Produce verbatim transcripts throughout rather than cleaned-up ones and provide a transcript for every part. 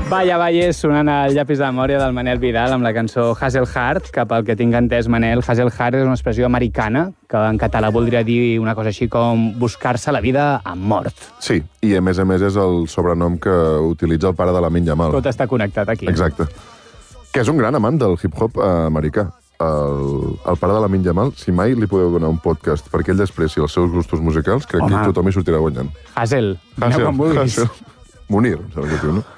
Vaya, vaya, sonant el llapis de memòria del Manel Vidal amb la cançó Hazel Heart, que pel que tinc entès, Manel, Hazel Heart és una expressió americana, que en català voldria dir una cosa així com buscar-se la vida amb mort. Sí, i a més a més és el sobrenom que utilitza el pare de Lamine Yamal. Tot està connectat aquí. Exacte. Que és un gran amant del hip-hop eh, americà. El, el pare de Lamine Yamal, si mai li podeu donar un podcast perquè ell despreci els seus gustos musicals, crec Home. que tothom hi sortirà guanyant. Hazel, Hazel, no quan vulguis. Hazel. Munir, em sembla que diu, no?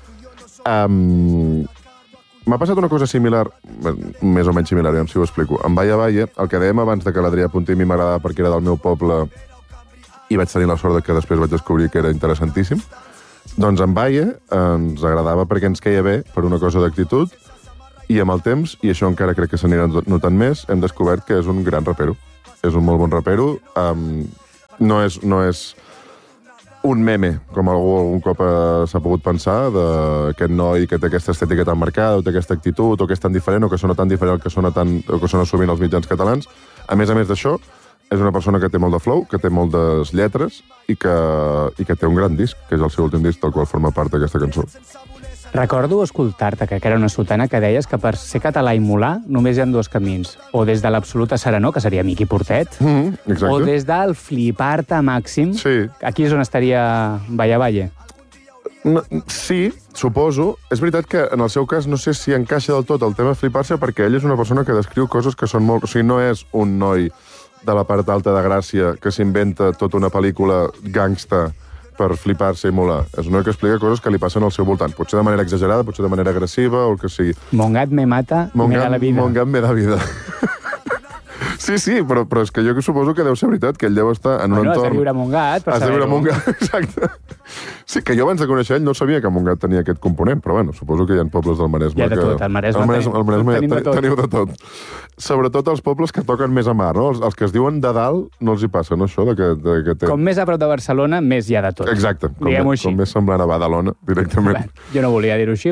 Um, M'ha passat una cosa similar, més o menys similar, ja si ho explico. En Vaya Vaya, el que dèiem abans de que l'Adrià Puntí a mi m'agradava perquè era del meu poble i vaig tenir la sort de que després vaig descobrir que era interessantíssim, doncs en Vaya ens agradava perquè ens queia bé per una cosa d'actitud i amb el temps, i això encara crec que s'anirà notant més, hem descobert que és un gran rapero. És un molt bon rapero. Um, no és... No és un meme, com algú algun cop s'ha pogut pensar, d'aquest noi que té aquesta estètica tan marcada, o té aquesta actitud, o que és tan diferent, o que sona tan diferent que sona, tan, o que sona sovint als mitjans catalans. A més a més d'això, és una persona que té molt de flow, que té moltes lletres, i que, i que té un gran disc, que és el seu últim disc, del qual forma part d'aquesta cançó. Recordo escoltar-te, que era una sotana, que deies que per ser català i molà només hi ha dos camins. O des de l'absoluta serenor, que seria Miqui Portet, Mm, exacte. o des del flipar-te màxim. Sí. Aquí és on estaria Vaya Vaya. No, sí, suposo. És veritat que en el seu cas no sé si encaixa del tot el tema flipar-se, perquè ell és una persona que descriu coses que són molt... O sigui, no és un noi de la part alta de Gràcia que s'inventa tota una pel·lícula gangsta per flipar-se i molar. És un noi que explica coses que li passen al seu voltant. Potser de manera exagerada, potser de manera agressiva, o el que sigui. Mon gat me mata, Mon me gat, da la vida. Mon gat me da vida. Sí, sí, però, però és que jo que suposo que deu ser veritat, que ell deu estar en un Bueno, has entorn... de viure amb un gat, per Has de viure saber-ho. amb un gat, exacte. Sí, que jo abans de conèixer ell no sabia que Montgat tenia aquest component, però bueno, suposo que hi ha pobles del Maresme Hi ha de que... tot, al Maresme al Maresme, al Maresme tenim de tot. teniu de tot. Sobretot els pobles que toquen més a mar, no? Els, els que es diuen de dalt no els hi passa, no, això? De que, de que té... Com més a prop de Barcelona, més hi ha de tot. Exacte, com, Diguem-ho més, així. com més semblant a Badalona, directament. Bé, jo no volia dir-ho així.